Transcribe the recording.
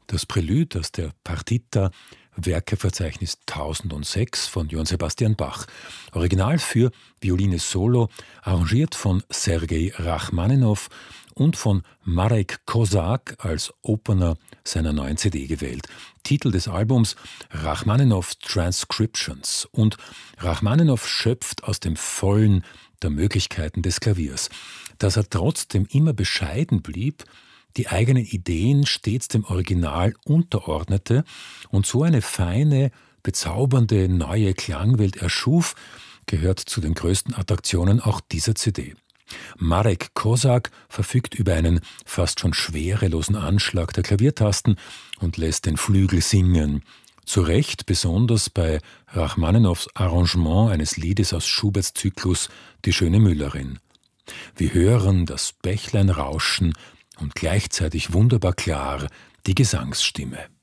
Das Prälude aus der Partita, Werkeverzeichnis 1006 von Johann Sebastian Bach. Original für Violine Solo, arrangiert von Sergei Rachmaninow und von Marek Kozak als Opener seiner neuen CD gewählt. Titel des Albums Rachmaninows Transcriptions. Und Rachmaninow schöpft aus dem Vollen der Möglichkeiten des Klaviers. Dass er trotzdem immer bescheiden blieb, die eigenen Ideen stets dem Original unterordnete und so eine feine, bezaubernde neue Klangwelt erschuf, gehört zu den größten Attraktionen auch dieser CD. Marek Kozak verfügt über einen fast schon schwerelosen Anschlag der Klaviertasten und lässt den Flügel singen. Zu Recht besonders bei Rachmaninows Arrangement eines Liedes aus Schuberts Zyklus Die schöne Müllerin. Wir hören das Bächlein rauschen und gleichzeitig wunderbar klar die Gesangsstimme.